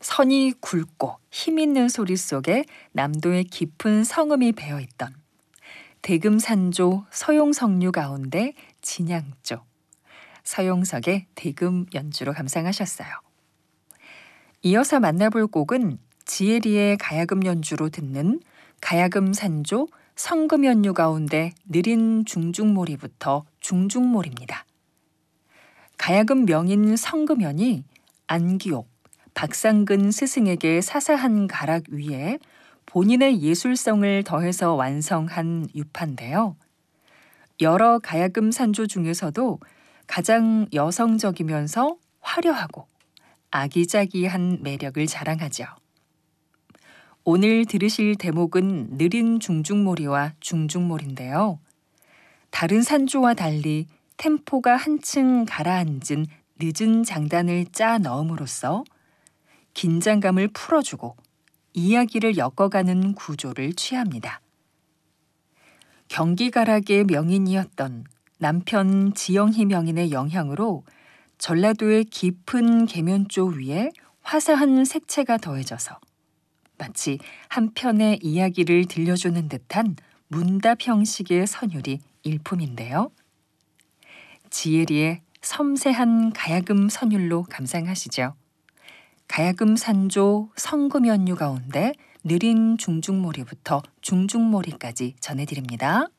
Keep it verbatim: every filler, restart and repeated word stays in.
선이 굵고 힘있는 소리 속에 남도의 깊은 성음이 배어있던 대금산조 서용석류 가운데 진양조, 서용석의 대금 연주로 감상하셨어요. 이어서 만나볼 곡은 지혜리의 가야금 연주로 듣는 가야금 산조 성금 연유 가운데 느린 중중몰이부터 중중몰입니다. 가야금 명인 성금연이 안기옥, 박상근 스승에게 사사한 가락 위에 본인의 예술성을 더해서 완성한 유파인데요. 여러 가야금 산조 중에서도 가장 여성적이면서 화려하고 아기자기한 매력을 자랑하죠. 오늘 들으실 대목은 느린 중중몰이와 중중몰인데요. 다른 산조와 달리 템포가 한층 가라앉은 늦은 장단을 짜 넣음으로써 긴장감을 풀어주고 이야기를 엮어가는 구조를 취합니다. 경기가락의 명인이었던 남편 지영희 명인의 영향으로 전라도의 깊은 계면조 위에 화사한 색채가 더해져서 마치 한 편의 이야기를 들려주는 듯한 문답 형식의 선율이 일품인데요. 지혜리의 섬세한 가야금 선율로 감상하시죠. 가야금 산조 성금 연유 가운데 느린 중중몰이부터 중중몰이까지 전해드립니다.